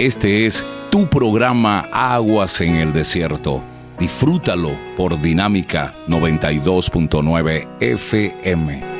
Este es tu programa Aguas en el Desierto. Disfrútalo por Dinámica 92.9 FM.